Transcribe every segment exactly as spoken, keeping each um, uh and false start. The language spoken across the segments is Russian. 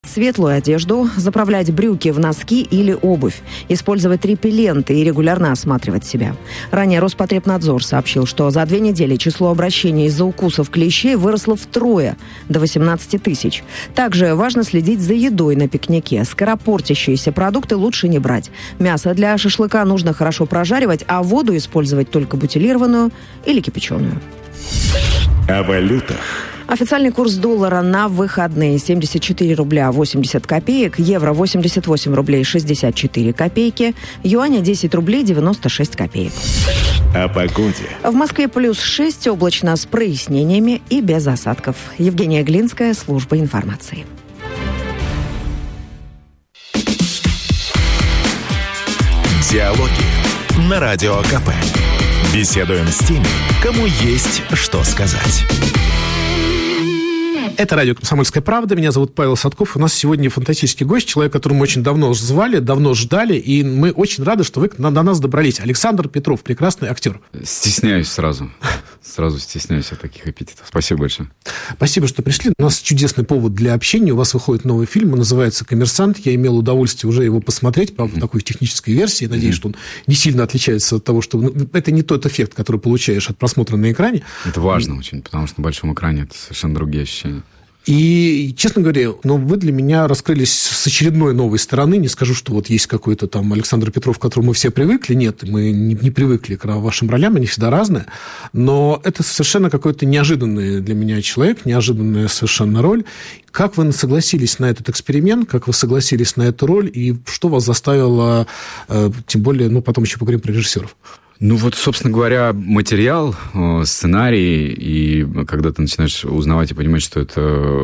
светлую одежду, заправлять брюки в носки или обувь, использовать репелленты и регулярно осматривать себя. Ранее Роспотребнадзор сообщил, что за две недели число обращений из-за укусов клещей выросло втрое, до восемнадцати тысяч. Также важно следить за едой на пикнике. Скоропортящиеся продукты лучше не брать. Мясо для шашлыка нужно хорошо прожаривать, а воду использовать только бутилированную или кипяченую. О валютах. Официальный курс доллара на выходные: семьдесят четыре рубля восемьдесят копеек, евро восемьдесят восемь рублей шестьдесят четыре копейки, юаня десять рублей девяносто шесть копеек. О погоде. В Москве плюс шесть, облачно с прояснениями и без осадков. Евгения Глинская, служба информации. Диалоги на Радио КП. Беседуем с теми, кому есть что сказать. Это радио «Комсомольская правда». Меня зовут Павел Садков. У нас сегодня фантастический гость, человек, которого мы очень давно звали, давно ждали, и мы очень рады, что вы до нас добрались. Александр Петров, прекрасный актер. Стесняюсь сразу. Сразу стесняюсь от таких эпитетов. Спасибо большое. Спасибо, что пришли. У нас чудесный повод для общения. У вас выходит новый фильм, он называется «Коммерсант». Я имел удовольствие уже его посмотреть, правда, в такой технической версии. Я надеюсь, mm-hmm. что он не сильно отличается от того, что... Ну, это не тот эффект, который получаешь от просмотра на экране. Это важно очень, потому что на большом экране это совершенно другие ощущения. И, честно говоря, ну, вы для меня раскрылись с очередной новой стороны. Не скажу, что вот есть какой-то там Александр Петров, к которому мы все привыкли. Нет, мы не, не привыкли к вашим ролям, они всегда разные. Но это совершенно какой-то неожиданный для меня человек, неожиданная совершенно роль. Как вы согласились на этот эксперимент, как вы согласились на эту роль, и что вас заставило, тем более, ну, потом еще поговорим про режиссеров. Ну вот, собственно говоря, материал, сценарий, и когда ты начинаешь узнавать и понимать, что это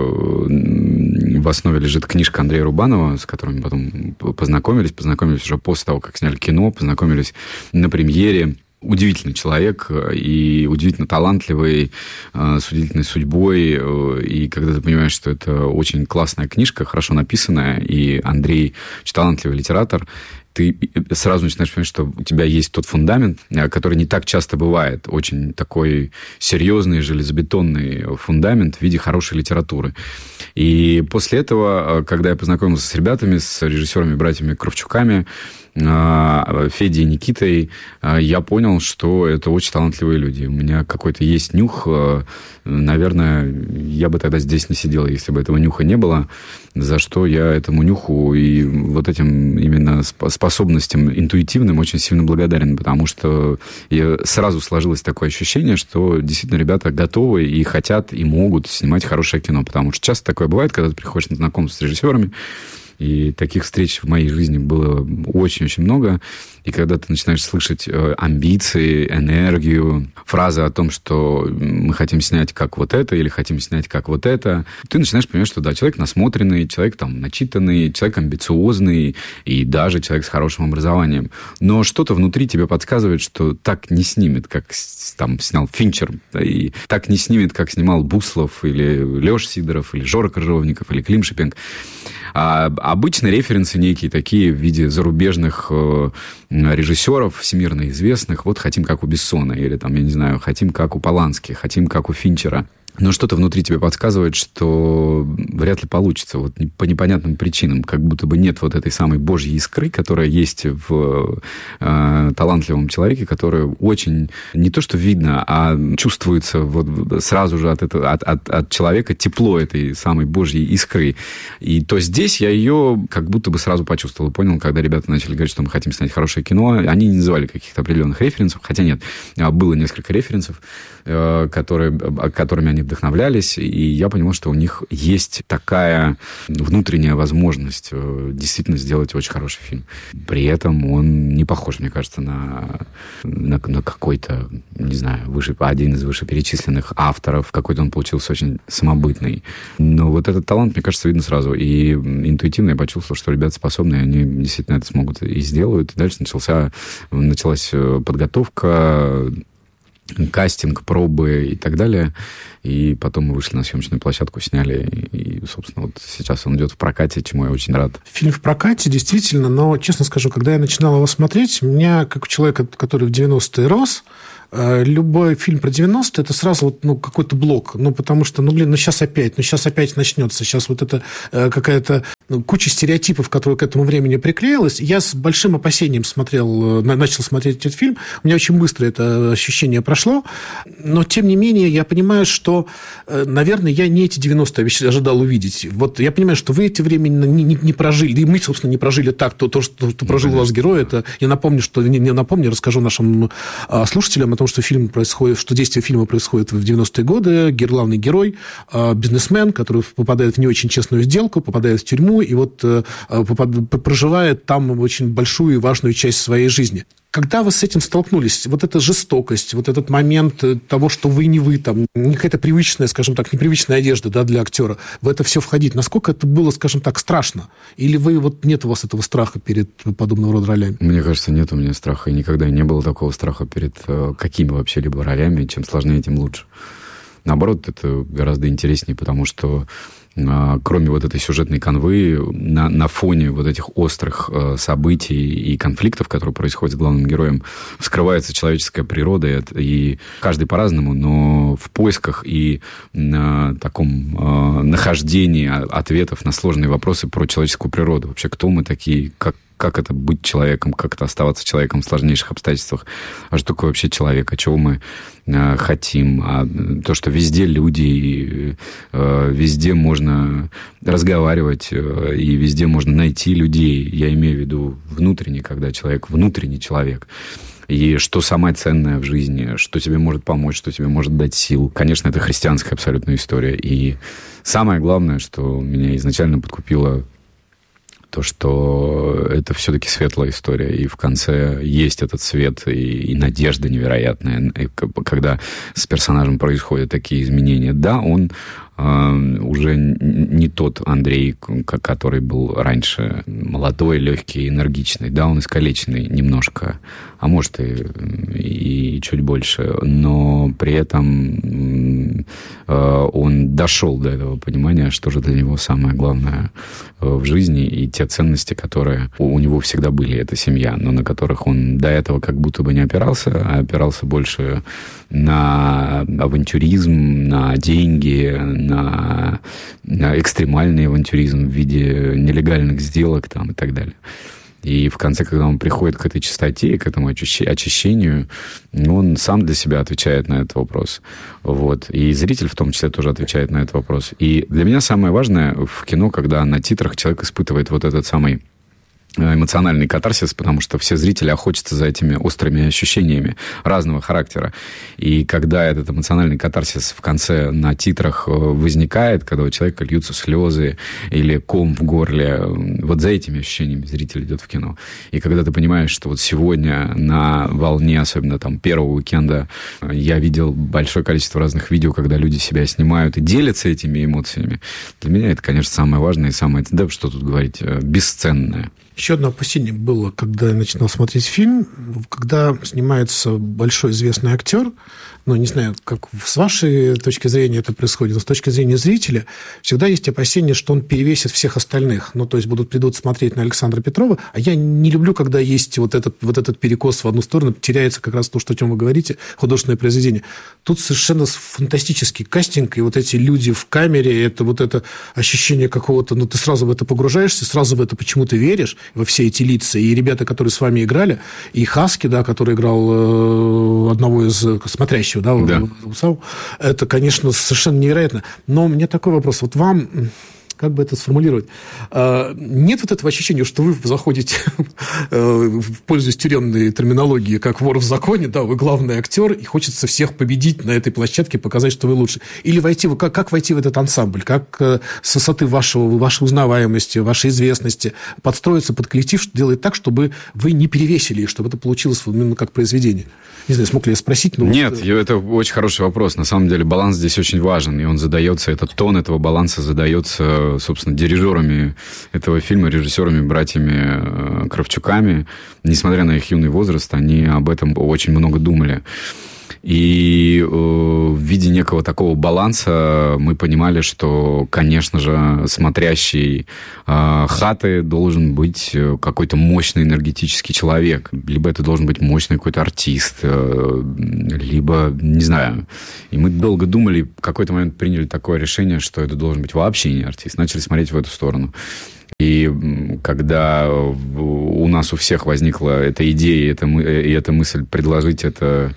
в основе лежит книжка Андрея Рубанова, с которым потом познакомились, познакомились уже после того, как сняли кино, познакомились на премьере. Удивительный человек и удивительно талантливый, с удивительной судьбой. И когда ты понимаешь, что это очень классная книжка, хорошо написанная, и Андрей очень талантливый литератор, ты сразу начинаешь понимать, что у тебя есть тот фундамент, который не так часто бывает. Очень такой серьезный, железобетонный фундамент в виде хорошей литературы. И после этого, когда я познакомился с ребятами, с режиссерами, братьями Кравчуками, Федей и Никитой, я понял, что это очень талантливые люди. У меня какой-то есть нюх. Наверное, я бы тогда здесь не сидел, если бы этого нюха не было, за что я этому нюху и вот этим именно способностям интуитивным очень сильно благодарен, потому что сразу сложилось такое ощущение, что действительно ребята готовы и хотят, и могут снимать хорошее кино, потому что часто такое бывает, когда ты приходишь на знакомство с режиссерами, и таких встреч в моей жизни было очень-очень много. И когда ты начинаешь слышать амбиции, энергию, фразы о том, что мы хотим снять как вот это или хотим снять как вот это, ты начинаешь понимать, что да, человек насмотренный, человек там начитанный, человек амбициозный и даже человек с хорошим образованием. Но что-то внутри тебе подсказывает, что так не снимет, как там снял Финчер, да, и так не снимет, как снимал Буслов или Леша Сидоров, или Жора Крыжовников, или Клим Шипенко. А обычно референсы некие такие в виде зарубежных э, режиссеров, всемирно известных. Вот хотим как у Бессона, или там, я не знаю, хотим как у Полански, хотим как у Финчера. Но что-то внутри тебя подсказывает, что вряд ли получится. Вот по непонятным причинам. Как будто бы нет вот этой самой божьей искры, которая есть в э, талантливом человеке, которая очень, не то что видно, а чувствуется вот сразу же от, этого, от, от, от человека тепло этой самой божьей искры. И то здесь я ее как будто бы сразу почувствовал. Понял, когда ребята начали говорить, что мы хотим снять хорошее кино. Они не называли каких-то определенных референсов. Хотя нет, было несколько референсов, э, которые, которыми они вдохновлялись, и я понимал, что у них есть такая внутренняя возможность действительно сделать очень хороший фильм. При этом он не похож, мне кажется, на, на, на какой-то, не знаю, выше, один из вышеперечисленных авторов. Какой-то он получился очень самобытный. Но вот этот талант, мне кажется, видно сразу. И интуитивно я почувствовал, что ребята способны, они действительно это смогут и сделают. И дальше начался, началась подготовка, кастинг, пробы и так далее. И потом мы вышли на съемочную площадку, сняли. И, собственно, вот сейчас он идет в прокате, чему я очень рад. Фильм в прокате, действительно. Но, честно скажу, когда я начинал его смотреть, меня, как человека, который в девяностые рос, любой фильм про девяностые, это сразу вот, ну, какой-то блок. Ну, потому что, ну, блин, ну, сейчас опять, ну, сейчас опять начнется. Сейчас вот это какая-то куча стереотипов, которые к этому времени приклеилась. Я с большим опасением смотрел, начал смотреть этот фильм. У меня очень быстро это ощущение прошло. Но, тем не менее, я понимаю, что, наверное, я не эти девяностые ожидал увидеть. Вот я понимаю, что вы эти времена не, не, не прожили. И мы, собственно, не прожили так. То, то что, что прожил у вас герой, это... Я напомню, что... Не, не напомню, расскажу нашим слушателям о том, что фильм происходит, что действие фильма происходит в девяностые годы. Главный герой, бизнесмен, который попадает в не очень честную сделку, попадает в тюрьму, и вот проживает там очень большую и важную часть своей жизни. Когда вы с этим столкнулись, вот эта жестокость, вот этот момент того, что вы не вы, там, не какая-то привычная, скажем так, непривычная одежда, да, для актера, в это все входить, насколько это было, скажем так, страшно? Или вы, вот нет у вас этого страха перед подобного рода ролями? Мне кажется, нет у меня страха, и никогда не было такого страха перед какими вообще либо ролями, чем сложнее, тем лучше. Наоборот, это гораздо интереснее, потому что кроме вот этой сюжетной канвы, на, на фоне вот этих острых э, событий и конфликтов, которые происходят с главным героем, вскрывается человеческая природа, и, и каждый по-разному, но в поисках и на таком э, нахождении ответов на сложные вопросы про человеческую природу. Вообще, кто мы такие, как как это быть человеком, как это оставаться человеком в сложнейших обстоятельствах, а что такое вообще человек, а чего мы э, хотим, а то, что везде люди, и, э, везде можно разговаривать, э, и везде можно найти людей, я имею в виду внутренне, когда человек внутренний человек, и что самое ценное в жизни, что тебе может помочь, что тебе может дать сил. Конечно, это христианская абсолютно история, и самое главное, что меня изначально подкупило, то, что это все-таки светлая история, и в конце есть этот свет и, и надежда невероятная, и когда с персонажем происходят такие изменения. Да, он э, уже не тот Андрей, который был раньше, молодой, легкий, энергичный. Да, он искалеченный немножко, а может и, и чуть больше, но при этом э, он дошел до этого понимания, что же для него самое главное в жизни, и те ценности, которые у него всегда были, это семья, но на которых он до этого как будто бы не опирался, а опирался больше на авантюризм, на деньги, на, на экстремальный авантюризм в виде нелегальных сделок там, и так далее. И в конце, когда он приходит к этой чистоте, к этому очищению, он сам для себя отвечает на этот вопрос. Вот. И зритель в том числе тоже отвечает на этот вопрос. И для меня самое важное в кино, когда на титрах человек испытывает вот этот самый эмоциональный катарсис, потому что все зрители охотятся за этими острыми ощущениями разного характера. И когда этот эмоциональный катарсис в конце на титрах возникает, когда у человека льются слезы или ком в горле, вот за этими ощущениями зритель идет в кино. И когда ты понимаешь, что вот сегодня на волне, особенно там первого уикенда, я видел большое количество разных видео, когда люди себя снимают и делятся этими эмоциями, для меня это, конечно, самое важное и самое, да, что тут говорить, бесценное. Еще одно опасение было, когда я начинал смотреть фильм, когда снимается большой известный актер, ну, не знаю, как с вашей точки зрения это происходит, но с точки зрения зрителя всегда есть опасение, что он перевесит всех остальных. Ну, то есть будут придут смотреть на Александра Петрова, а я не люблю, когда есть вот этот, вот этот перекос в одну сторону, теряется как раз то, что, о чем вы говорите, художественное произведение. Тут совершенно фантастический кастинг, и вот эти люди в камере, это вот это ощущение какого-то, ну, ты сразу в это погружаешься, сразу в это почему-то веришь, во все эти лица. И ребята, которые с вами играли, и Хаски, да, который играл э, одного из смотрящих, да, да. Это, конечно, совершенно невероятно. Но у меня такой вопрос. Вот вам, как бы это сформулировать, нет вот этого ощущения, что вы заходите, пользуясь тюремной терминологией, как вор в законе, да, вы главный актер, и хочется всех победить на этой площадке, показать, что вы лучше. Или войти, как, как войти в этот ансамбль, как с высоты вашего, вашей узнаваемости, вашей известности подстроиться под коллектив, что делает так, чтобы вы не перевесили, чтобы это получилось именно как произведение. Не знаю, смог ли я спросить? Но Нет, вот... это очень хороший вопрос. На самом деле баланс здесь очень важен, и он задается, этот тон этого баланса задается, собственно, дирижерами этого фильма, режиссерами, братьями Кравчуками. Несмотря на их юный возраст, они об этом очень много думали. И э, в виде некого такого баланса мы понимали, что, конечно же, смотрящий э, хаты должен быть какой-то мощный энергетический человек. Либо это должен быть мощный какой-то артист, э, либо, не знаю. И мы долго думали, в какой-то момент приняли такое решение, что это должен быть вообще не артист. Начали смотреть в эту сторону. И когда у нас у всех возникла эта идея, эта, и эта мысль предложить это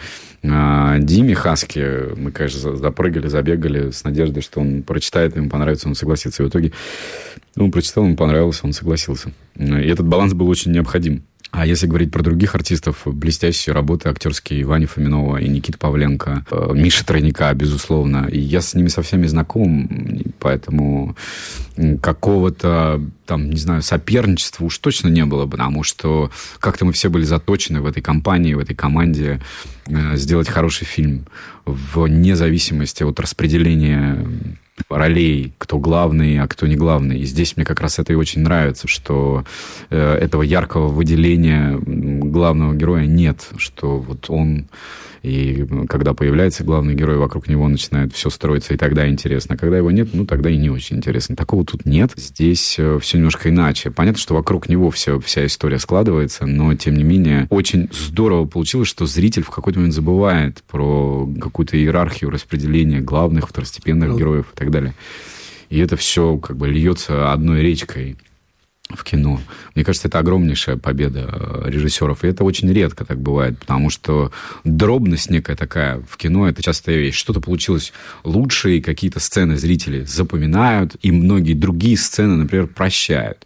Диме Хаски, мы, конечно, запрыгали, забегали с надеждой, что он прочитает, ему понравится, он согласится. И в итоге он прочитал, ему понравилось, он согласился. И этот баланс был очень необходим. А если говорить про других артистов, блестящие работы актерские Вани Фоминова и Никиты Павленко, Миши Тройника, безусловно. И я с ними со всеми знаком, поэтому какого-то, там, не знаю, соперничества уж точно не было, потому что как-то мы все были заточены в этой компании, в этой команде сделать хороший фильм вне зависимости от распределения ролей, кто главный, а кто не главный. И здесь мне как раз это и очень нравится, что э, этого яркого выделения главного героя нет, что вот он, и когда появляется главный герой, вокруг него начинает все строиться, и тогда интересно. А когда его нет, ну, тогда и не очень интересно. Такого тут нет. Здесь э, все немножко иначе. Понятно, что вокруг него все, вся история складывается, но, тем не менее, очень здорово получилось, что зритель в какой-то момент забывает про какую-то иерархию распределения главных, второстепенных героев и так далее. И это все как бы льется одной речкой в кино. Мне кажется, это огромнейшая победа режиссеров. И это очень редко так бывает, потому что дробность некая такая в кино – это частая вещь. Что-то получилось лучше, и какие-то сцены зрители запоминают, и многие другие сцены, например, прощают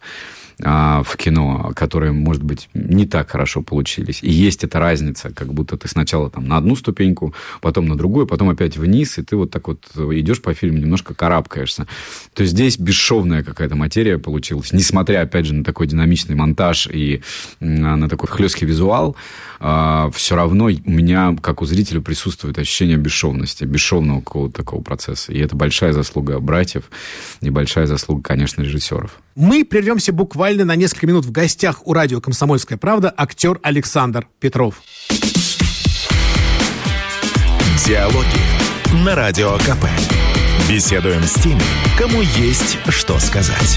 в кино, которые, может быть, не так хорошо получились. И есть эта разница, как будто ты сначала там на одну ступеньку, потом на другую, потом опять вниз, и ты вот так вот идешь по фильму, немножко карабкаешься. То есть здесь бесшовная какая-то материя получилась, несмотря, опять же, на такой динамичный монтаж и на такой хлесткий визуал, все равно у меня, как у зрителя, присутствует ощущение бесшовности, бесшовного какого-то такого процесса. И это большая заслуга братьев и большая заслуга, конечно, режиссеров. Мы прервемся буквально на несколько минут. В гостях у радио «Комсомольская правда» актер Александр Петров. Диалоги на Радио КП. Беседуем с теми, кому есть что сказать.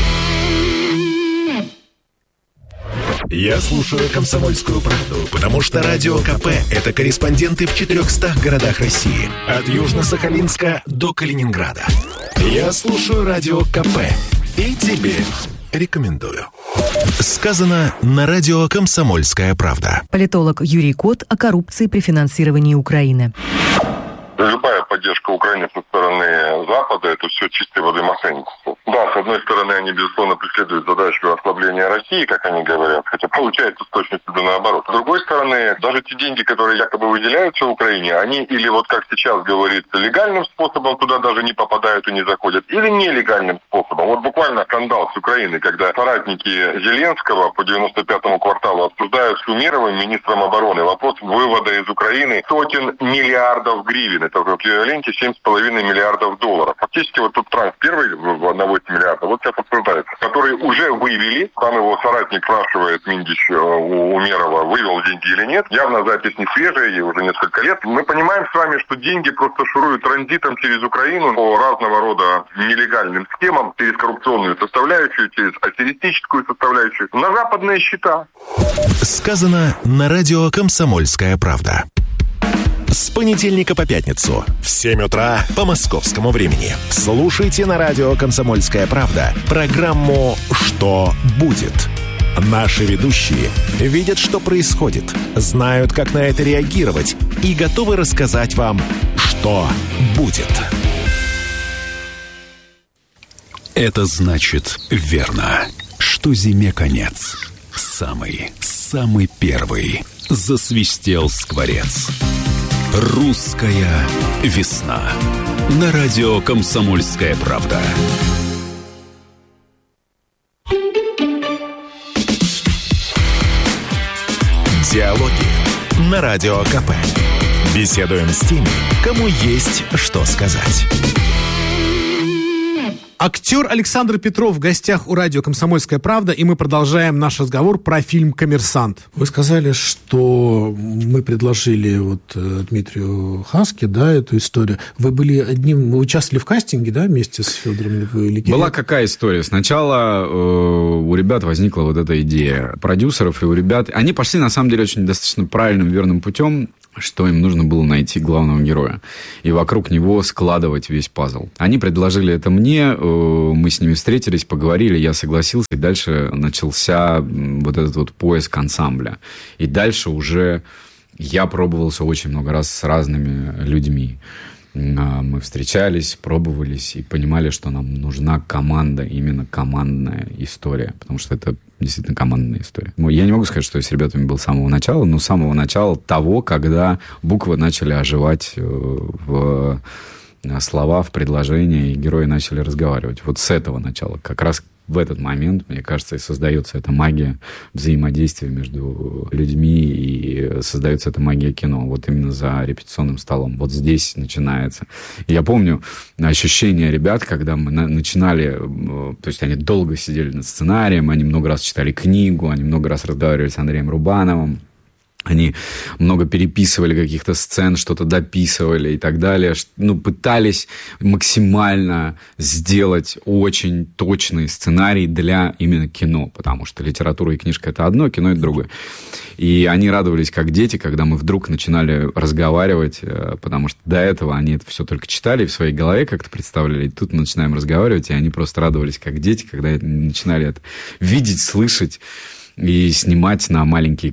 Я слушаю «Комсомольскую правду», потому что Радио КП – это корреспонденты в четырехстах городах России. От Южно-Сахалинска до Калининграда. Я слушаю Радио КП и тебе рекомендую. Сказано на радио «Комсомольская правда». Политолог Юрий Кот о коррупции при финансировании Украины. Любая поддержка Украины со стороны Запада – это все чистой воды мошенничество. Да, с одной стороны, они, безусловно, преследуют задачу ослабления России, как они говорят, хотя получается с точностью да наоборот. С другой стороны, даже те деньги, которые якобы выделяются Украине, они или вот как сейчас говорится, легальным способом туда даже не попадают и не заходят, или нелегальным способом. Вот буквально скандал с Украиной, когда соратники Зеленского по девяносто пятому кварталу обсуждают с Умеровым, министром обороны, вопрос вывода из Украины сотен миллиардов гривен. Это в эквиваленте семь с половиной миллиардов долларов. Фактически вот тут транс первый на восемь миллиардов, вот сейчас обсуждается, который уже вывели. Там его соратник спрашивает, Миндич у Умерова, вывел деньги или нет. Явно запись не свежая, ей уже несколько лет. Мы понимаем с вами, что деньги просто шуруют транзитом через Украину по разного рода нелегальным схемам, через коррупционную составляющую, через аферистическую составляющую, на западные счета. Сказано на радио «Комсомольская правда». С понедельника по пятницу в семь утра по московскому времени. Слушайте на радио «Комсомольская правда» программу «Что будет?». Наши ведущие видят, что происходит, знают, как на это реагировать и готовы рассказать вам, что будет. Это значит верно, что зиме конец. Самый, самый первый засвистел скворец. Русская весна. На радио «Комсомольская правда». Диалоги на Радио КП. Беседуем с теми, кому есть что сказать. Актер Александр Петров в гостях у радио «Комсомольская правда», и мы продолжаем наш разговор про фильм «Коммерсант». Вы сказали, что мы предложили вот Дмитрию Хаске, да, эту историю. Вы были одним, вы участвовали в кастинге, да, вместе с Федором Ликиным? Была какая история? Сначала э, у ребят возникла вот эта идея продюсеров, и у ребят... Они пошли, на самом деле, очень достаточно правильным, верным путем. что им нужно было найти главного героя и вокруг него складывать весь пазл. Они предложили это мне, мы с ними встретились, поговорили, я согласился, и дальше начался вот этот вот поиск ансамбля. И дальше уже я пробовался очень много раз с разными людьми. Мы встречались, пробовались и понимали, что нам нужна команда, именно командная история, потому что это действительно командная история. Я не могу сказать, что я с ребятами был с самого начала, но с самого начала того, когда буквы начали оживать в слова, в предложения, и герои начали разговаривать. Вот с этого начала, как раз в этот момент, мне кажется, и создается эта магия взаимодействия между людьми, и создается эта магия кино. Вот именно за репетиционным столом. Вот здесь начинается. И я помню ощущение ребят, когда мы начинали, то есть они долго сидели над сценарием, они много раз читали книгу, они много раз разговаривали с Андреем Рубановым, они много переписывали каких-то сцен, что-то дописывали и так далее. Ну, пытались максимально сделать очень точный сценарий для именно кино, потому что литература и книжка – это одно, кино – это другое. И они радовались, как дети, когда мы вдруг начинали разговаривать, потому что до этого они это все только читали, в своей голове как-то представляли, и тут мы начинаем разговаривать, и они просто радовались, как дети, когда начинали это видеть, слышать, и снимать на маленькие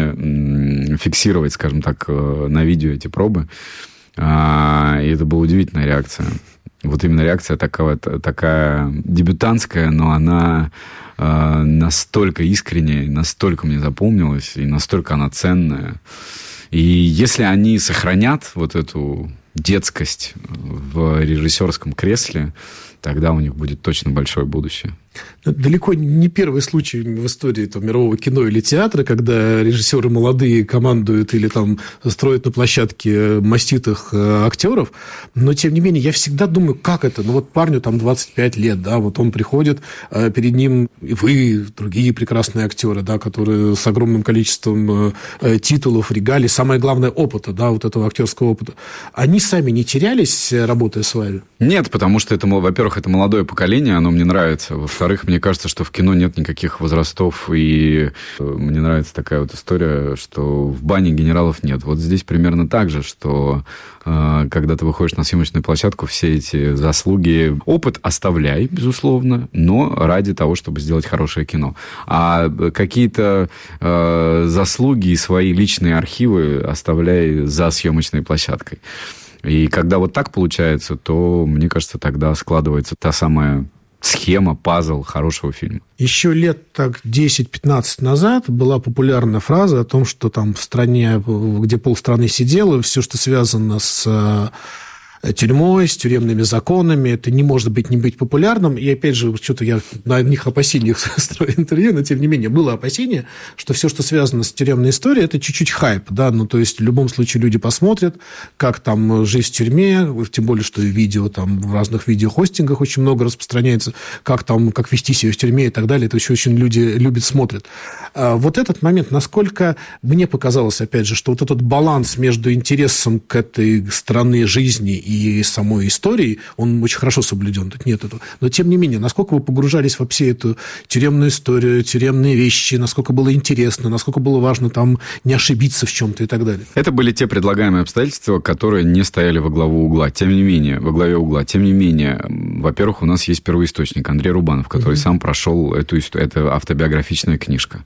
камеры, фиксировать, скажем так, на видео эти пробы. И это была удивительная реакция. Вот именно реакция такая, такая дебютантская, но она настолько искренняя, настолько мне запомнилась, и настолько она ценная. И если они сохранят вот эту детскость в режиссерском кресле, тогда у них будет точно большое будущее. Далеко не первый случай в истории там, мирового кино или театра, когда режиссеры молодые командуют или там строят на площадке маститых актеров, но, тем не менее, я всегда думаю, как это? Ну, вот парню там двадцать пять лет, да, вот он приходит, перед ним и вы, другие прекрасные актеры, да, которые с огромным количеством титулов, регалий, самое главное, опыта, да, вот этого актерского опыта. Они сами не терялись, работая с вами? Нет, потому что, это, во-первых, это молодое поколение, оно мне нравится. Во-вторых, мне кажется, что в кино нет никаких возрастов, и мне нравится такая вот история, что в бане генералов нет. Вот здесь примерно так же, что э, когда ты выходишь на съемочную площадку, все эти заслуги, опыт оставляй, безусловно, но ради того, чтобы сделать хорошее кино. А какие-то э, заслуги и свои личные архивы оставляй за съемочной площадкой. И когда вот так получается, то, мне кажется, тогда складывается та самая схема, пазл хорошего фильма. Еще лет так десять-пятнадцать назад была популярная фраза о том, что там в стране, где полстраны сидело, все, что связано с тюрьмой, с тюремными законами, это не может быть не быть популярным. И, опять же, что-то я на одних опасениях строю интервью, но, тем не менее, было опасение, что все, что связано с тюремной историей, это чуть-чуть хайп, да, ну, то есть, в любом случае, люди посмотрят, как там жизнь в тюрьме, тем более, что видео там в разных видеохостингах очень много распространяется, как там, как вести себя в тюрьме и так далее, это еще очень люди любят, смотрят. А вот этот момент, насколько мне показалось, опять же, что вот этот баланс между интересом к этой стороне жизни и самой истории, он очень хорошо соблюден, тут нет этого. Но, тем не менее, насколько вы погружались во всю эту тюремную историю, тюремные вещи, насколько было интересно, насколько было важно там не ошибиться в чем-то и так далее? Это были те предлагаемые обстоятельства, которые не стояли во главу угла. Тем не менее, во главе угла. Тем не менее, во-первых, у нас есть первоисточник Андрей Рубанов, который mm-hmm. сам прошел эту историю. Это автобиографичная книжка.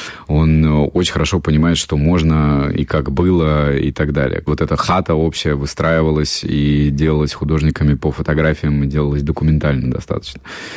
Он очень хорошо понимает, что можно и как было и так далее. Вот эта хата общая выстраивалась и делалась художниками по фотографиям, и делалась документально достаточно.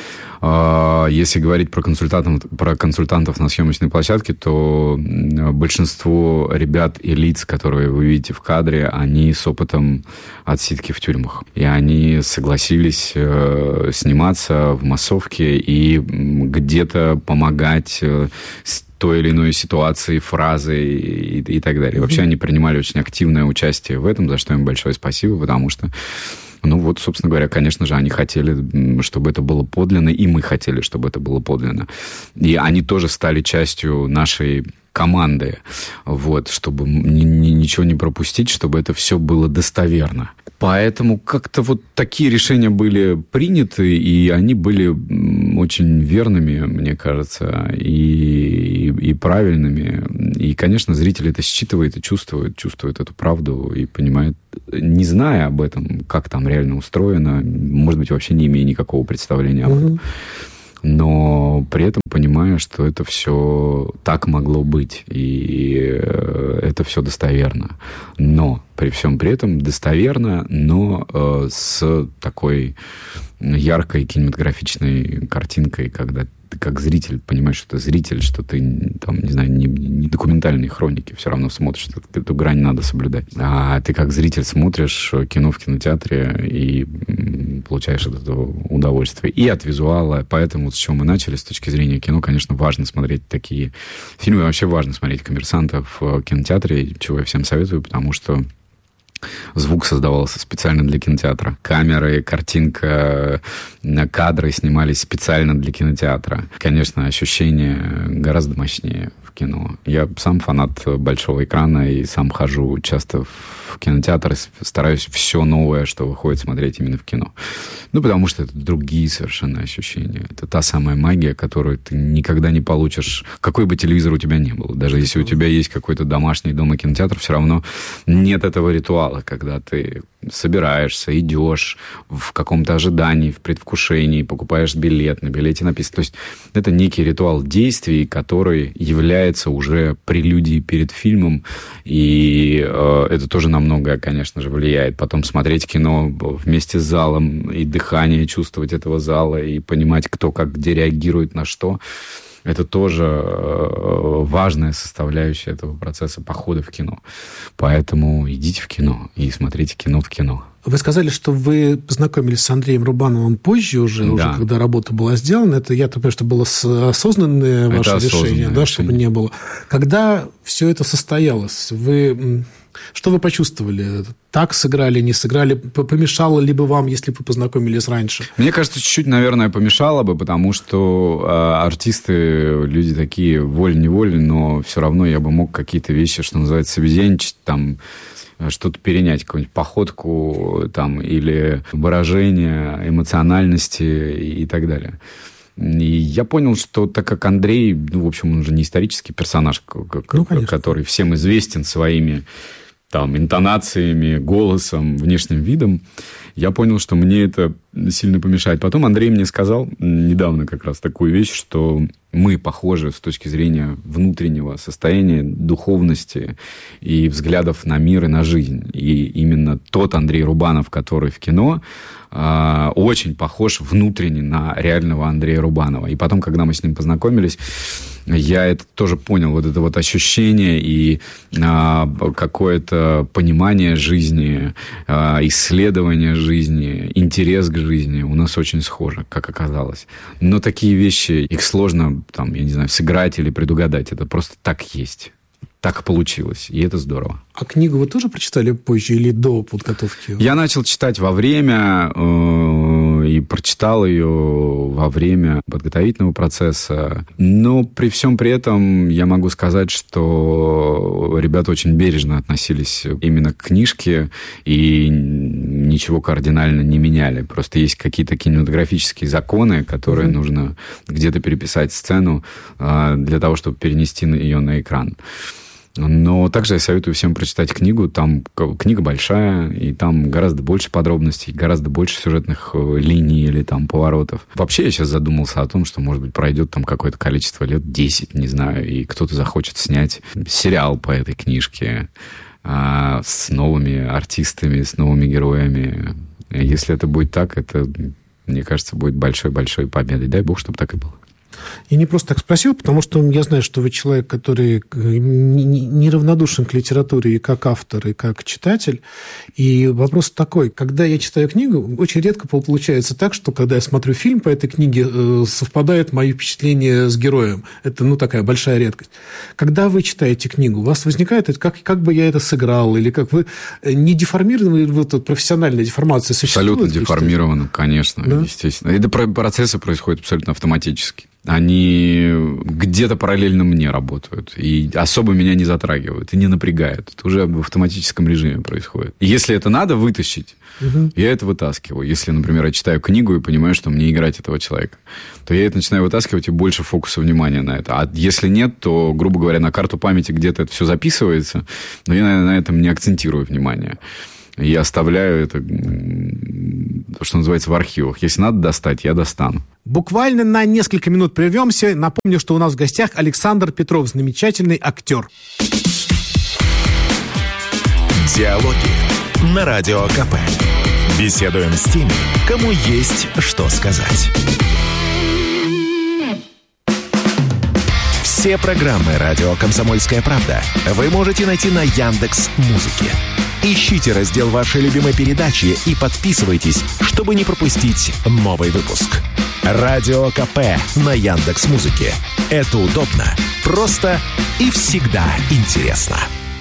Если говорить про консультантов, про консультантов на съемочной площадке, то большинство ребят и лиц, которые вы видите в кадре, они с опытом отсидки в тюрьмах. И они согласились сниматься в массовке и где-то помогать с той или иной ситуации, фразы и, и так далее. Вообще они принимали очень активное участие в этом, за что им большое спасибо, потому что, ну вот, собственно говоря, конечно же, они хотели, чтобы это было подлинно, и мы хотели, чтобы это было подлинно. И они тоже стали частью нашей команды, вот, чтобы ни, ни, ничего не пропустить, чтобы это все было достоверно. Поэтому как-то вот такие решения были приняты, и они были очень верными, мне кажется, и, и, и правильными. И, конечно, зритель это считывает и чувствует, чувствует эту правду и понимает, не зная об этом, как там реально устроено, может быть, вообще не имея никакого представления об этом. Mm-hmm. Но при этом понимая, что это все так могло быть, и это все достоверно. Но при всем при этом достоверно, но э, с такой яркой кинематографичной картинкой, когда ты как зритель понимаешь, что ты зритель, что ты, там, не знаю, не, не документальные хроники, все равно смотришь, что эту грань надо соблюдать. А ты как зритель смотришь кино в кинотеатре и получаешь от этого удовольствие. И от визуала. Поэтому, с чего мы начали, с точки зрения кино, конечно, важно смотреть такие фильмы. Вообще важно смотреть «Коммерсанта» в кинотеатре, чего я всем советую, потому что звук создавался специально для кинотеатра. Камеры, картинка, кадры снимались специально для кинотеатра. Конечно, ощущение гораздо мощнее в кино. Я сам фанат большого экрана и сам хожу часто в кинотеатр и стараюсь все новое, что выходит, смотреть именно в кино. Ну, потому что это другие совершенно ощущения. Это та самая магия, которую ты никогда не получишь, какой бы телевизор у тебя ни был. Даже если у тебя есть какой-то домашний дома кинотеатр, все равно нет этого ритуала, когда ты собираешься, идешь в каком-то ожидании, в предвкушении, покупаешь билет, на билете написано. То есть это некий ритуал действий, который является уже прелюдией перед фильмом, и э, это тоже на многое, конечно же, влияет. Потом смотреть кино вместе с залом, и дыхание чувствовать этого зала, и понимать, кто как где реагирует на что. Это тоже важная составляющая этого процесса похода в кино. Поэтому идите в кино и смотрите кино в кино. Вы сказали, что вы познакомились с Андреем Рубановым позже уже, да. уже когда работа была сделана. Это, я понимаю, что было осознанное ваше это решение, да, чтобы не было. Когда все это состоялось, вы... Что вы почувствовали? Так сыграли, не сыграли? Помешало ли бы вам, если бы вы познакомились раньше? Мне кажется, чуть-чуть, наверное, помешало бы, потому что э, артисты, люди такие волей-неволей, но все равно я бы мог какие-то вещи, что называется, собезьяничать, там, что-то перенять, какую-нибудь походку там, или выражение эмоциональности и, и так далее. И я понял, что так как Андрей, ну, в общем, он уже не исторический персонаж, ну, который всем известен своими там, интонациями, голосом, внешним видом, я понял, что мне это сильно помешает. Потом Андрей мне сказал недавно как раз такую вещь, что мы похожи с точки зрения внутреннего состояния, духовности и взглядов на мир и на жизнь. И именно тот Андрей Рубанов, который в кино, очень похож внутренне на реального Андрея Рубанова. И потом, когда мы с ним познакомились, я это тоже понял, вот это вот ощущение и а, какое-то понимание жизни, а, исследование жизни, интерес к жизни у нас очень схожи, как оказалось. Но такие вещи, их сложно, там, я не знаю, сыграть или предугадать. Это просто так есть. Так получилось, и это здорово. А книгу вы тоже прочитали позже или до подготовки? Я начал читать во время э, и прочитал ее во время подготовительного процесса. Но при всем при этом я могу сказать, что ребята очень бережно относились именно к книжке и ничего кардинально не меняли. Просто есть какие-то кинематографические законы, которые mm-hmm. нужно где-то переписать сцену э, для того, чтобы перенести ее на экран. Но также я советую всем прочитать книгу. Там книга большая, и там гораздо больше подробностей, гораздо больше сюжетных линий или там поворотов. Вообще я сейчас задумался о том, что, может быть, пройдет там какое-то количество лет, десять, не знаю, и кто-то захочет снять сериал по этой книжке а, с новыми артистами, с новыми героями. Если это будет так, это, мне кажется, будет большой-большой победой. Дай бог, чтобы так и было. Я не просто так спросил, потому что я знаю, что вы человек, который неравнодушен к литературе и как автор, и как читатель. И вопрос такой. Когда я читаю книгу, очень редко получается так, что когда я смотрю фильм по этой книге, совпадают мои впечатления с героем. Это, ну, такая большая редкость. Когда вы читаете книгу, у вас возникает, как, как бы я это сыграл, или как вы не деформированы, вот эта профессиональная деформация существует? Абсолютно деформирована, конечно, да? Естественно. И процессы происходят абсолютно автоматически. они где-то параллельно мне работают. И особо меня не затрагивают, и не напрягают. Это уже в автоматическом режиме происходит. И если это надо вытащить, угу. я это вытаскиваю. Если, например, я читаю книгу и понимаю, что мне играть этого человека, то я это начинаю вытаскивать, и больше фокуса внимания на это. А если нет, то, грубо говоря, на карту памяти где-то это все записывается, но я на этом не акцентирую внимание. Я оставляю это, то, что называется, в архивах. Если надо достать, я достану. Буквально на несколько минут прервемся. Напомню, что у нас в гостях Александр Петров, замечательный актер. Диалоги на Радио КП. Беседуем с теми, кому есть что сказать. Все программы «Радио Комсомольская правда» вы можете найти на Яндекс.Музыке. Ищите раздел вашей любимой передачи и подписывайтесь, чтобы не пропустить новый выпуск. Радио КП на Яндекс.Музыке. Это удобно, просто и всегда интересно.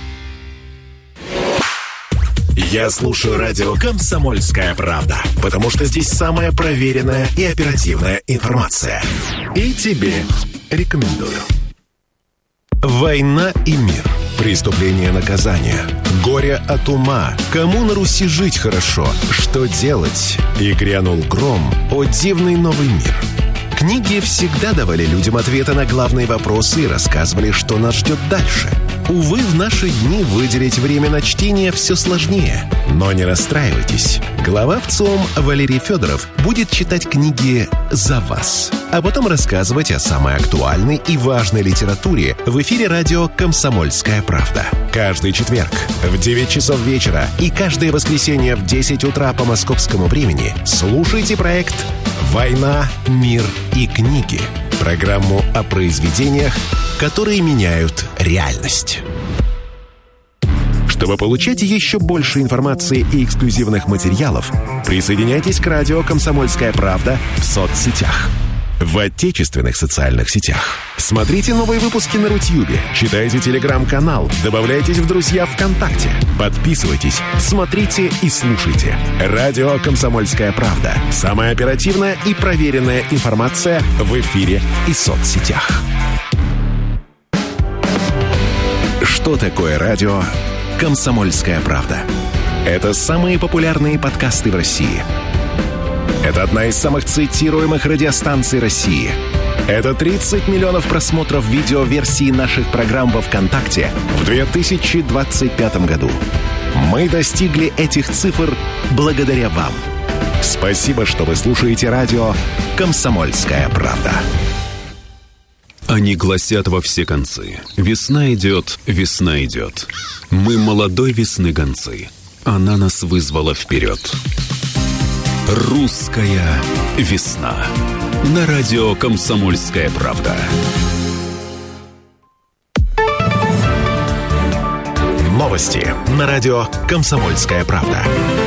Я слушаю радио «Комсомольская правда», потому что здесь самая проверенная и оперативная информация. И тебе рекомендую. «Война и мир». Преступление, наказание. Горе от ума. Кому на Руси жить хорошо? Что делать? И грянул гром. О, дивный новый мир. Книги всегда давали людям ответы на главные вопросы и рассказывали, что нас ждет дальше. Увы, в наши дни выделить время на чтение все сложнее. Но не расстраивайтесь. Глава ВЦИОМ Валерий Федоров будет читать книги за вас, а потом рассказывать о самой актуальной и важной литературе в эфире радио «Комсомольская правда». Каждый четверг в девять часов вечера и каждое воскресенье в десять утра по московскому времени слушайте проект «Война, мир и книги». Программу о произведениях, которые меняют реальность. Чтобы получать еще больше информации и эксклюзивных материалов, присоединяйтесь к радио «Комсомольская правда» в соцсетях. В отечественных социальных сетях. Смотрите новые выпуски на Рутьюбе, читайте телеграм-канал, добавляйтесь в друзья ВКонтакте, подписывайтесь, смотрите и слушайте. Радио «Комсомольская правда». Самая оперативная и проверенная информация в эфире и соцсетях. Что такое радио «Комсомольская правда»? Это самые популярные подкасты в России. Это одна из самых цитируемых радиостанций России. Это тридцать миллионов просмотров видеоверсии наших программ во ВКонтакте в две тысячи двадцать пятом году. Мы достигли этих цифр благодаря вам. Спасибо, что вы слушаете радио «Комсомольская правда». Они гласят во все концы: весна идет, весна идет. Мы молодой весны гонцы. Она нас вызвала вперед. Русская весна. На радио «Комсомольская правда». Новости на радио «Комсомольская правда».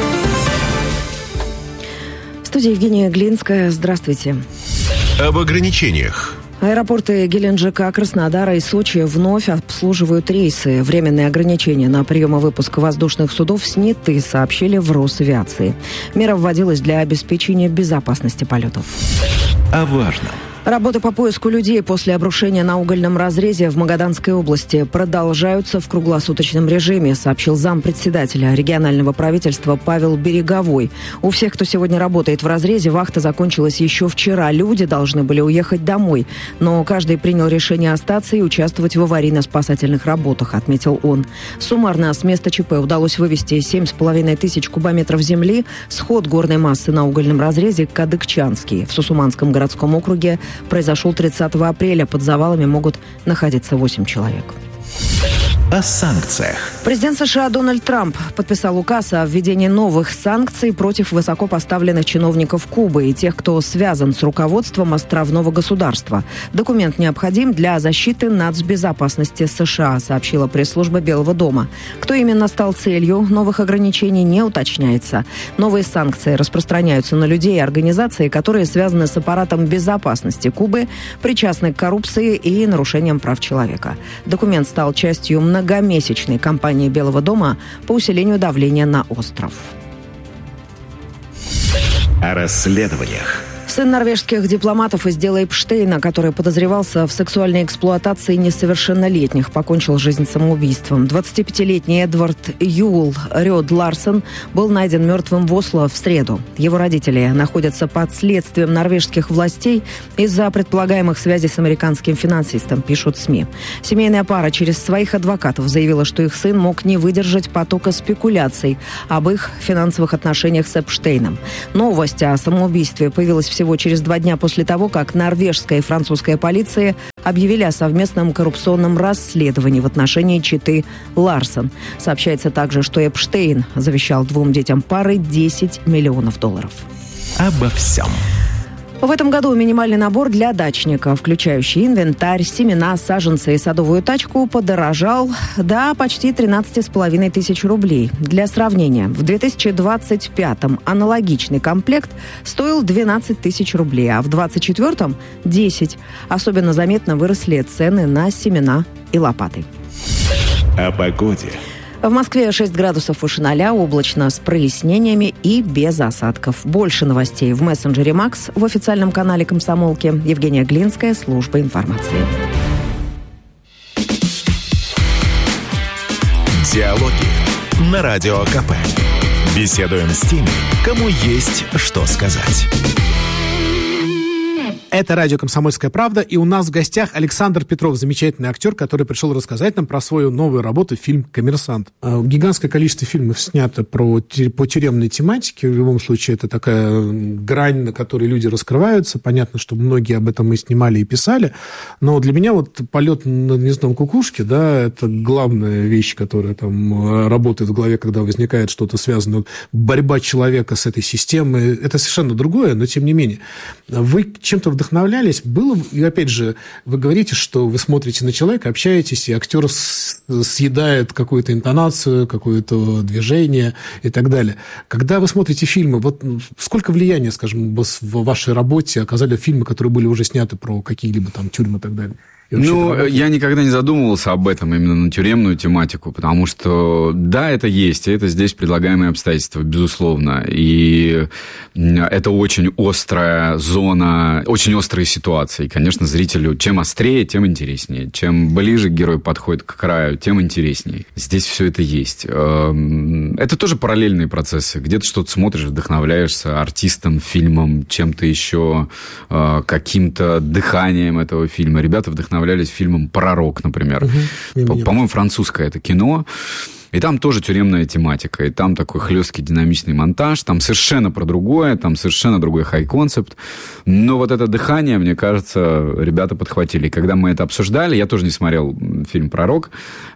В студии Евгения Глинская. Здравствуйте. Об ограничениях. Аэропорты Геленджика, Краснодара и Сочи вновь обслуживают рейсы. Временные ограничения на прием и выпуск воздушных судов сняты, сообщили в Росавиации. Мера вводилась для обеспечения безопасности полетов. О важном. Работы по поиску людей после обрушения на угольном разрезе в Магаданской области продолжаются в круглосуточном режиме, сообщил зампредседателя регионального правительства Павел Береговой. У всех, кто сегодня работает в разрезе, вахта закончилась еще вчера. Люди должны были уехать домой, но каждый принял решение остаться и участвовать в аварийно-спасательных работах, отметил он. Суммарно с места ЧП удалось вывести семь с половиной тысяч кубометров земли. Сход горной массы на угольном разрезе Кадыкчанский в Сусуманском городском округе произошел тридцатого апреля. Под завалами могут находиться восемь человек. О санкциях. Президент США Дональд Трамп подписал указ о введении новых санкций против высокопоставленных чиновников Кубы и тех, кто связан с руководством островного государства. Документ необходим для защиты нацбезопасности США, сообщила пресс-служба Белого дома. Кто именно стал целью новых ограничений, не уточняется. Новые санкции распространяются на людей и организации, которые связаны с аппаратом безопасности Кубы, причастны к коррупции и нарушениям прав человека. Документ стал частью многомесячной кампании Белого дома по усилению давления на остров. О расследованиях. Сын норвежских дипломатов из дела Эпштейна, который подозревался в сексуальной эксплуатации несовершеннолетних, покончил жизнь самоубийством. двадцатипятилетний Эдвард Юл Рёд Ларсен был найден мертвым в Осло в среду. Его родители находятся под следствием норвежских властей из-за предполагаемых связей с американским финансистом, пишут СМИ. Семейная пара через своих адвокатов заявила, что их сын мог не выдержать потока спекуляций об их финансовых отношениях с Эпштейном. Новость о самоубийстве появилась в всего через два дня после того, как норвежская и французская полиции объявили о совместном коррупционном расследовании в отношении четы Ларсен. Сообщается также, что Эпштейн завещал двум детям пары десять миллионов долларов. Обо всем. В этом году минимальный набор для дачника, включающий инвентарь, семена, саженцы и садовую тачку, подорожал до почти тринадцать с половиной тысяч рублей. Для сравнения, в две тысячи двадцать пятом аналогичный комплект стоил двенадцать тысяч рублей, а в двадцать четвёртом – десять. Особенно заметно выросли цены на семена и лопаты. О погоде. В Москве шесть градусов выше ноля, облачно с прояснениями и без осадков. Больше новостей в мессенджере «Макс», в официальном канале «Комсомолки». Евгения Глинская, служба информации. Диалоги на Радио КП. Беседуем с теми, кому есть что сказать. Это радио «Комсомольская правда», и у нас в гостях Александр Петров, замечательный актер, который пришел рассказать нам про свою новую работу, фильм «Коммерсант». Гигантское количество фильмов снято про, по тюремной тематике. В любом случае, это такая грань, на которой люди раскрываются. Понятно, что многие об этом и снимали, и писали. Но для меня вот полет над гнездом кукушки, да, это главная вещь, которая там работает в голове, когда возникает что-то связанное. Борьба человека с этой системой. Это совершенно другое, но тем не менее. Вы чем-то вдохновлялись? Было, и опять же, вы говорите, что вы смотрите на человека, общаетесь, и актер съедает какую-то интонацию, какое-то движение и так далее. Когда вы смотрите фильмы, вот сколько влияния, скажем, в вашей работе оказали фильмы, которые были уже сняты про какие-либо там тюрьмы и так далее? Ну, я никогда не задумывался об этом, именно на тюремную тематику, потому что, да, это есть, и это здесь предлагаемые обстоятельства, безусловно. И это очень острая зона, очень острые ситуации. И, конечно, зрителю чем острее, тем интереснее. Чем ближе герой подходит к краю, тем интереснее. Здесь все это есть. Это тоже параллельные процессы. Где-то что-то смотришь, вдохновляешься артистом, фильмом, чем-то еще, каким-то дыханием этого фильма. Ребята вдохновляются вдохновлялись фильмом «Пророк», например. Угу. По-моему, французское это кино. И там тоже тюремная тематика, и там такой хлесткий динамичный монтаж, там совершенно про другое, там совершенно другой хай-концепт. Но вот это дыхание, мне кажется, ребята подхватили. И когда мы это обсуждали, я тоже не смотрел фильм «Пророк»,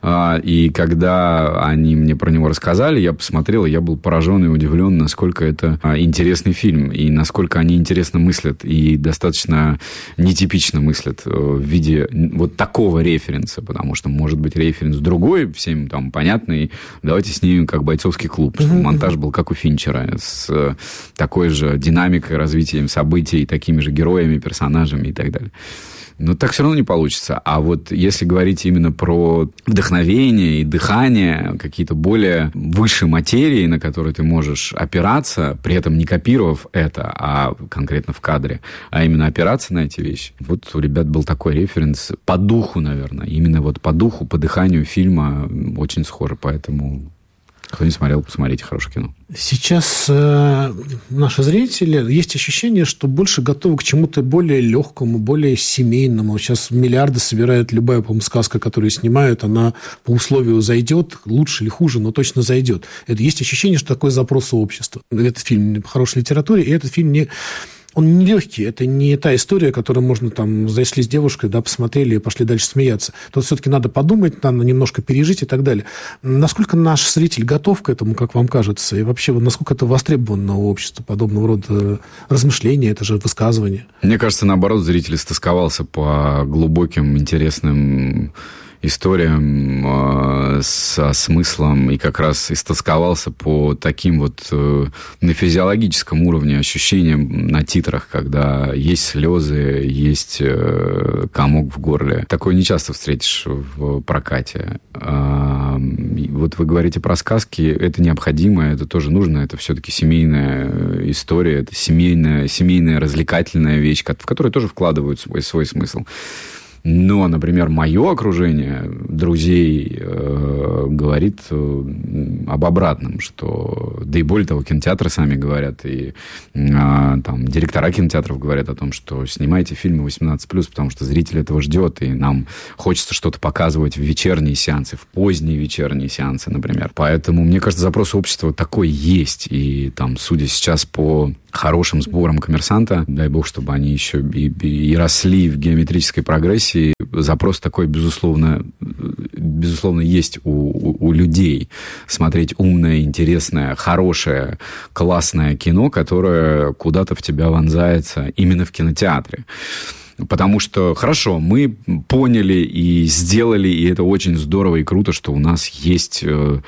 и когда они мне про него рассказали, я посмотрел, и я был поражен и удивлен, насколько это интересный фильм, и насколько они интересно мыслят, и достаточно нетипично мыслят в виде вот такого референса, потому что, может быть, референс другой, всем там понятный. Давайте снимем как «Бойцовский клуб», чтобы uh-huh. монтаж был как у Финчера, с такой же динамикой, развитием событий, такими же героями, персонажами и так далее. Но так все равно не получится. А вот если говорить именно про вдохновение и дыхание, какие-то более высшие материи, на которые ты можешь опираться, при этом не копировав это, а конкретно в кадре, а именно опираться на эти вещи. Вот у ребят был такой референс по духу, наверное. Именно вот по духу, по дыханию фильма очень схоже, поэтому... Кто не смотрел, посмотрите, хорошее кино. Сейчас э, наши зрители, есть ощущение, что больше готовы к чему-то более легкому, более семейному. Сейчас миллиарды собирает любая, по-моему, сказка, которую снимают, она по условию зайдет, лучше или хуже, но точно зайдет. Это есть ощущение, что такой запрос у общества. Этот фильм по хорошей литературе, и этот фильм не... Он не легкий, это не та история, которую можно там зашли с девушкой, да, посмотрели и пошли дальше смеяться. Тут все-таки надо подумать, надо немножко пережить и так далее. Насколько наш зритель готов к этому, как вам кажется, и вообще насколько это востребовано у общества, подобного рода размышления, это же высказывания? Мне кажется, наоборот, зритель стосковался по глубоким, интересным историям э, со смыслом и как раз истосковался по таким вот э, на физиологическом уровне ощущениям на титрах, когда есть слезы, есть э, комок в горле. Такое не часто встретишь в прокате. Э, вот вы говорите про сказки, это необходимо, это тоже нужно, это все-таки семейная история, это семейная, семейная развлекательная вещь, в которую тоже вкладывают свой, свой смысл. Но, например, мое окружение друзей э, говорит э, об обратном, что, да и более того, кинотеатры сами говорят, и э, там, директора кинотеатров говорят о том, что снимайте фильмы восемнадцать плюс, потому что зритель этого ждет, и нам хочется что-то показывать в вечерние сеансы, в поздние вечерние сеансы, например. Поэтому, мне кажется, запрос общества такой есть, и там, судя сейчас по хорошим сборам «Коммерсанта», дай бог, чтобы они еще и, и, и росли в геометрической прогрессии, запрос такой, безусловно, безусловно есть у, у, у людей. Смотреть умное, интересное, хорошее, классное кино, которое куда-то в тебя вонзается именно в кинотеатре. Потому что, хорошо, мы поняли и сделали, и это очень здорово и круто, что у нас есть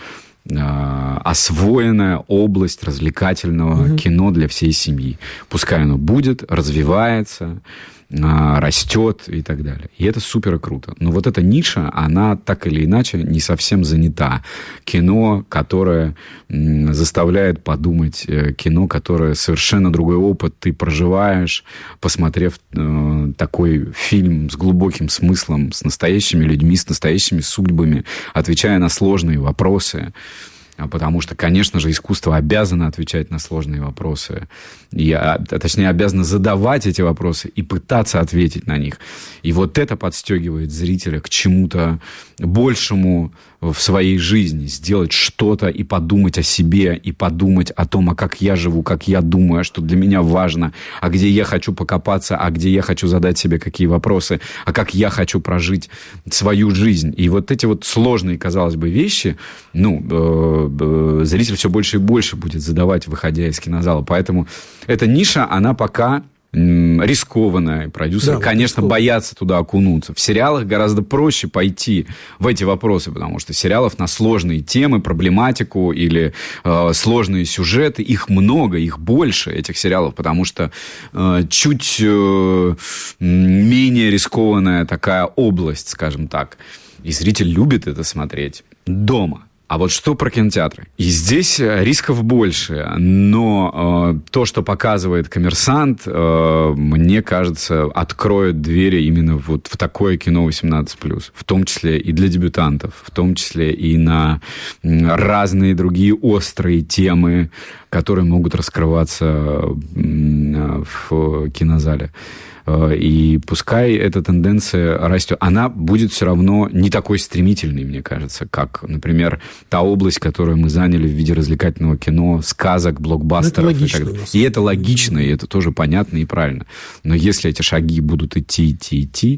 освоенная область развлекательного mm-hmm. кино для всей семьи. Пускай оно будет, развивается, растет и так далее. И это супер круто. Но вот эта ниша, она так или иначе не совсем занята. Кино, которое заставляет подумать, кино, которое совершенно другой опыт ты проживаешь, посмотрев э, такой фильм с глубоким смыслом, с настоящими людьми, с настоящими судьбами, отвечая на сложные вопросы. Потому что, конечно же, искусство обязано отвечать на сложные вопросы. И, а, точнее, обязано задавать эти вопросы и пытаться ответить на них. И вот это подстегивает зрителя к чему-то большему в своей жизни. Сделать что-то и подумать о себе, и подумать о том, а как я живу, как я думаю, а что для меня важно, а где я хочу покопаться, а где я хочу задать себе какие вопросы, а как я хочу прожить свою жизнь. И вот эти вот сложные, казалось бы, вещи, ну, э, э, зритель все больше и больше будет задавать, выходя из кинозала. Поэтому эта ниша, она пока рискованная. Продюсеры, да, конечно, рискованно. Боятся туда окунуться. В сериалах гораздо проще пойти в эти вопросы, потому что сериалов на сложные темы, проблематику или э, сложные сюжеты, их много, их больше, этих сериалов, потому что э, чуть э, менее рискованная такая область, скажем так. И зритель любит это смотреть дома. А вот что про кинотеатры? И здесь рисков больше, но э, то, что показывает «Коммерсант», э, мне кажется, откроет двери именно вот в такое кино восемнадцать плюс, в том числе и для дебютантов, в том числе и на разные другие острые темы, которые могут раскрываться в кинозале. И пускай эта тенденция растет, она будет все равно не такой стремительной, мне кажется, как, например, та область, которую мы заняли в виде развлекательного кино, сказок, блокбастеров. Это логично, и, так далее. И это логично, и это тоже понятно и правильно. Но если эти шаги будут идти, идти, идти,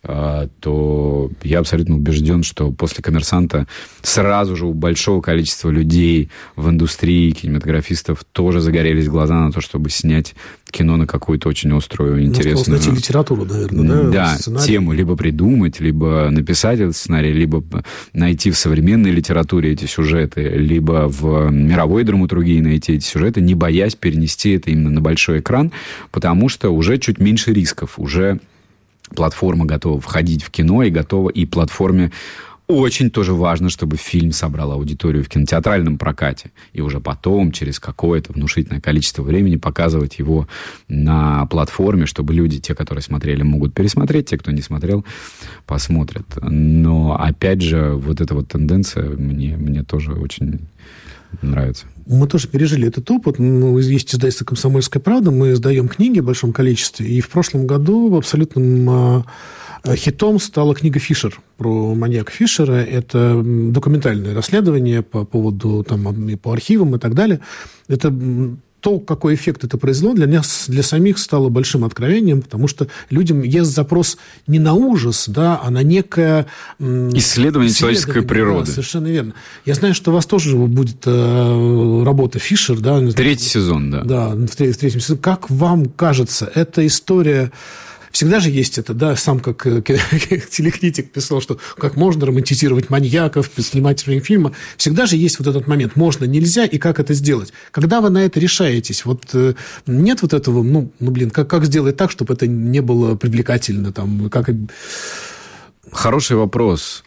то я абсолютно убежден, что после «Коммерсанта» сразу же у большого количества людей в индустрии, кинематографистов, тоже загорелись глаза на то, чтобы снять кино на какую-то очень острую, интересную... Найти литературу, наверное, да? Да, сценарий. Тему либо придумать, либо написать этот сценарий, либо найти в современной литературе эти сюжеты, либо в мировой драматургии найти эти сюжеты, не боясь перенести это именно на большой экран, потому что уже чуть меньше рисков, уже... Платформа готова входить в кино и готова, и платформе очень тоже важно, чтобы фильм собрал аудиторию в кинотеатральном прокате. И уже потом, через какое-то внушительное количество времени, показывать его на платформе, чтобы люди, те, которые смотрели, могут пересмотреть, те, кто не смотрел, посмотрят. Но, опять же, вот эта вот тенденция мне, мне тоже очень нравится. Мы тоже пережили этот опыт. Ну, есть издательство «Комсомольская правда», мы издаем книги в большом количестве. И в прошлом году абсолютным хитом стала книга «Фишер» про маньяка Фишера. Это документальное расследование по поводу, там, и по архивам и так далее. Это... То, какой эффект это произвело, для нас, для самих стало большим откровением, потому что людям есть запрос не на ужас, да, а на некое... Исследование, исследование человеческой природы. Да, совершенно верно. Я знаю, что у вас тоже будет э, работа «Фишер». Да, третий сезон, да. Да, в третьем сезоне. Как вам кажется, эта история... Всегда же есть это, да, сам как телекритик писал, что как можно романтизировать маньяков, снимать фильмы. Всегда же есть вот этот момент, можно, нельзя, и как это сделать. Когда вы на это решаетесь, вот нет вот этого, ну, ну блин, как, как сделать так, чтобы это не было привлекательно, там, как... Хороший вопрос.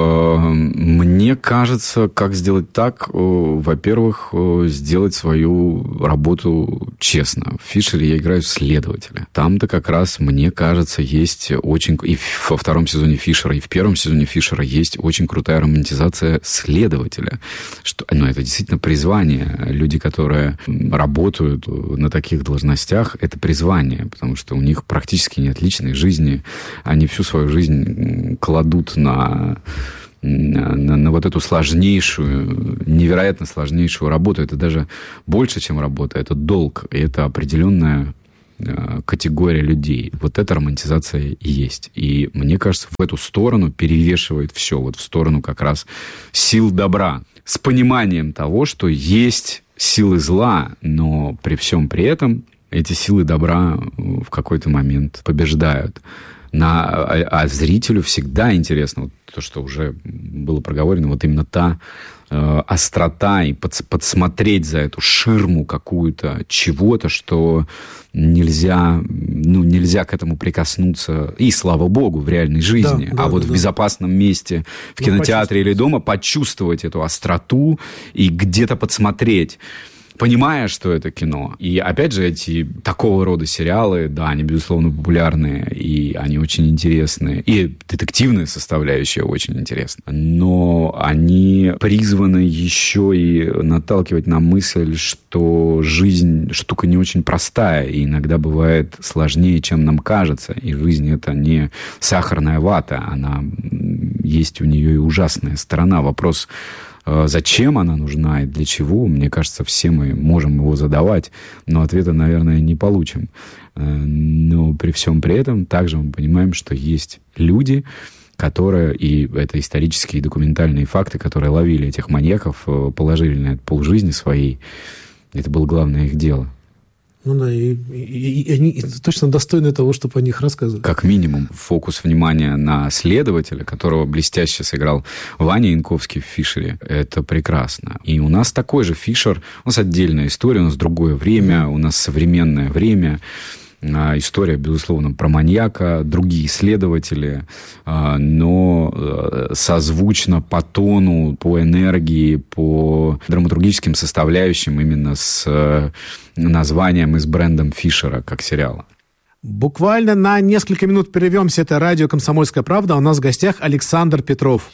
Мне кажется, как сделать так? Во-первых, сделать свою работу честно. В Фишере я играю следователя. Там-то как раз, мне кажется, есть очень... И во втором сезоне Фишера, и в первом сезоне Фишера есть очень крутая романтизация следователя. Что... Ну, это действительно призвание. Люди, которые работают на таких должностях, это призвание, потому что у них практически нет личной жизни. Они всю свою жизнь кладут на, на, на вот эту сложнейшую, невероятно сложнейшую работу. Это даже больше, чем работа. Это долг. И это определенная категория людей. Вот эта романтизация и есть. И мне кажется, в эту сторону перевешивает все. Вот в сторону как раз сил добра. С пониманием того, что есть силы зла, но при всем при этом эти силы добра в какой-то момент побеждают. На, а, а зрителю всегда интересно, вот то, что уже было проговорено, вот именно та э, острота и под, подсмотреть за эту ширму какую-то чего-то, что нельзя, ну, нельзя к этому прикоснуться, и слава богу, в реальной жизни, да, да, а вот да, в безопасном месте, в ну, кинотеатре или дома почувствовать эту остроту и где-то подсмотреть, понимая, что это кино. И, опять же, эти такого рода сериалы, да, они, безусловно, популярные, и они очень интересные. И детективная составляющая очень интересна. Но они призваны еще и наталкивать на мысль, что жизнь штука не очень простая, и иногда бывает сложнее, чем нам кажется. И жизнь — это не сахарная вата, она есть у нее и ужасная сторона. Вопрос, зачем она нужна и для чего, мне кажется, все мы можем его задавать, но ответа, наверное, не получим. Но при всем при этом также мы понимаем, что есть люди, которые, и это исторические и документальные факты, которые ловили этих маньяков, положили на это полжизни своей. Это было главное их дело. Ну да, и, и, и они точно достойны того, чтобы о них рассказывали. Как минимум, фокус внимания на следователя, которого блестяще сыграл Ваня Янковский в Фишере, это прекрасно. И у нас такой же Фишер, у нас отдельная история, у нас другое время, у нас современное время. История, безусловно, про маньяка, другие следователи, но созвучно по тону, по энергии, по драматургическим составляющим именно с названием и с брендом Фишера как сериала. Буквально на несколько минут прервемся. Это радио «Комсомольская правда». У нас в гостях Александр Петров.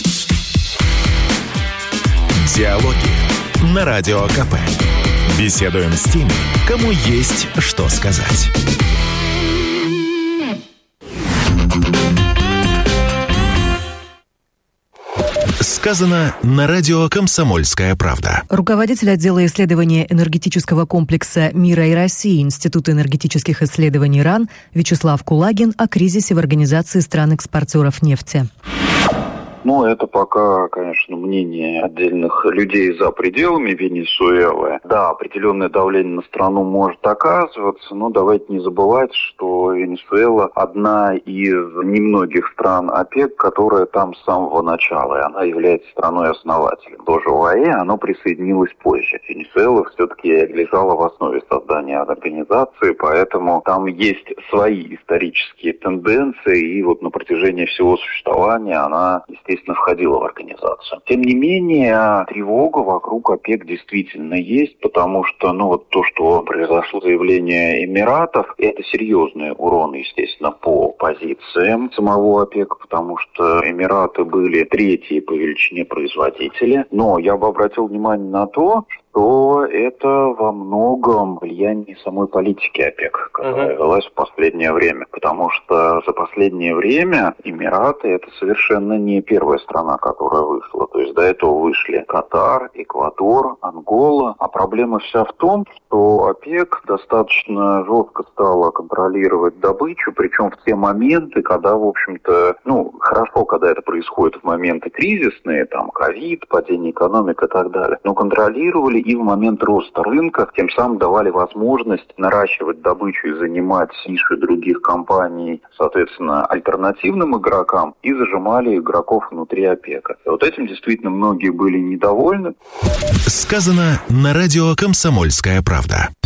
Диалоги на Радио КП. Беседуем с теми, кому есть что сказать. Сказано на радио «Комсомольская правда». Руководитель отдела исследования энергетического комплекса «Мира и России» Института энергетических исследований РАН Вячеслав Кулагин о кризисе в Организации стран-экспортеров нефти. Ну, это пока, конечно, мнение отдельных людей за пределами Венесуэлы. Да, определенное давление на страну может оказываться, но давайте не забывать, что Венесуэла одна из немногих стран ОПЕК, которая там с самого начала, и она является страной-основателем. Тоже ОАЭ, оно присоединилось позже. Венесуэла все-таки лежала в основе создания организации, поэтому там есть свои исторические тенденции, и вот на протяжении всего существования она, естественно, входила в организацию. Тем не менее, тревога вокруг ОПЕК действительно есть, потому что, ну, вот то, что произошло заявление Эмиратов, это серьезный урон, естественно, по позициям самого ОПЕК, потому что Эмираты были третьи по величине производители. Но я бы обратил внимание на то, что это во многом влияние самой политики ОПЕК, которая uh-huh. велась в последнее время. Потому что за последнее время Эмираты — это совершенно не первая страна, которая вышла. То есть до этого вышли Катар, Эквадор, Ангола. А проблема вся в том, что ОПЕК достаточно жестко стала контролировать добычу, причем в те моменты, когда, в общем-то, ну, хорошо, когда это происходит в моменты кризисные, там, ковид, падение экономики и так далее, но контролировали и в момент роста рынка, тем самым давали возможность наращивать добычу и занимать ниши других компаний, соответственно, альтернативным игрокам, и зажимали игроков внутри ОПЕКа. И вот этим действительно многие были недовольны. Сказано на радио «Комсомольская правда».